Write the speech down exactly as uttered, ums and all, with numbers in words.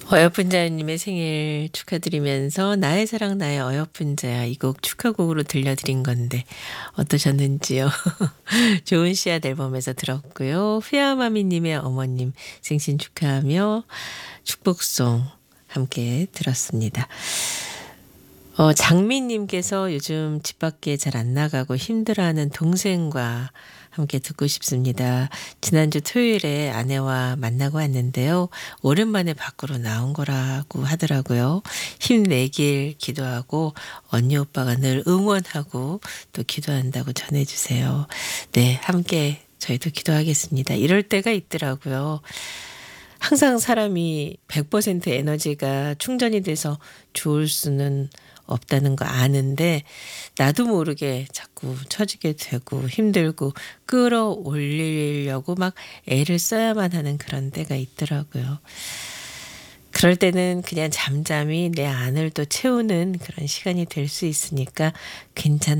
어여쁜 자님의 생일 축하드리면서 나의 사랑 나의 어여쁜 자야 이 곡 축하곡으로 들려드린 건데 어떠셨는지요? 좋은 씨앗 앨범에서 들었고요. 휘아마미님의 어머님 생신 축하하며 축복송 함께 들었습니다. 어, 장미님께서 요즘 집 밖에 잘 안 나가고 힘들어하는 동생과 함께 듣고 싶습니다. 지난주 토요일에 아내와 만나고 왔는데요. 오랜만에 밖으로 나온 거라고 하더라고요. 힘내길 기도하고 언니 오빠가 늘 응원하고 또 기도한다고 전해주세요. 네, 함께 저희도 기도하겠습니다. 이럴 때가 있더라고요. 항상 사람이 백 퍼센트 에너지가 충전이 돼서 좋을 수는 없다는 거 아는데 나도 모르게 자꾸 처지게 되고 힘들고 끌어올리려고 막 애를 써야만 하는 그런 때가 있더라고요. 그럴 때는 그냥 잠잠히 내 안을 또 채우는 그런 시간이 될 수 있으니까 괜찮다.